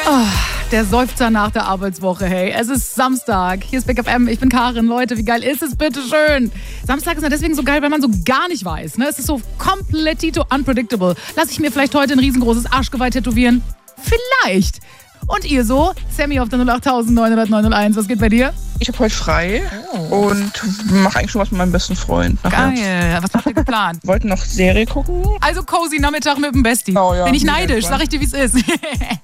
Oh, der Seufzer nach der Arbeitswoche, hey. Es ist Samstag. Hier ist Big FM. Ich bin Karin. Leute, wie geil ist es bitte schön? Samstag ist ja deswegen so geil, weil man so gar nicht weiß. Ne? Es ist so komplettito unpredictable. Lass ich mir vielleicht heute ein riesengroßes Arschgeweih tätowieren? Vielleicht. Und ihr so? Sammy auf der 08901. Was geht bei dir? Ich habe heute frei und mache eigentlich schon was mit meinem besten Freund. Geil. Was habt ihr geplant? Wollten noch Serie gucken. Also cozy Nachmittag mit dem Bestie. Oh, ja. Bin ich neidisch, sag ich dir, wie es ist.